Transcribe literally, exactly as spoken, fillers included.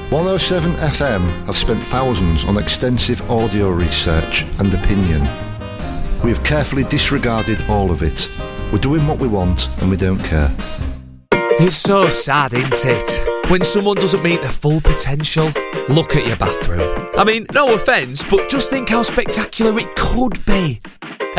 one oh seven F M have spent thousands on extensive audio research and opinion. We have carefully disregarded all of it. We're doing what we want and we don't care. It's so sad, isn't it? When someone doesn't meet their full potential. Look at your bathroom. I mean, no offence, but just think how spectacular it could be.